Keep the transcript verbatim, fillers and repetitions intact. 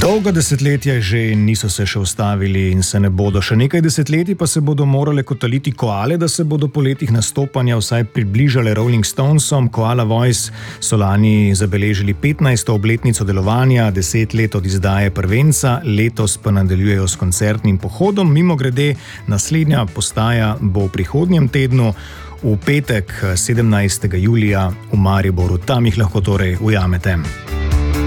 Dolga desetletja že niso se še ustavili in se ne bodo. Še nekaj desetletij pa se bodo morale kotaliti koale, da se bodo po letih nastopanja vsaj približale Rolling Stonesom. Koala Voice so lani zabeležili petnajsto obletnico delovanja, deset let od izdaje prvenca, letos pa nadaljujejo s koncertnim pohodom. Mimogrede, naslednja postaja bo v prihodnjem tednu, v petek sedemnajstega julija v Mariboru. Tam jih lahko torej ujamete.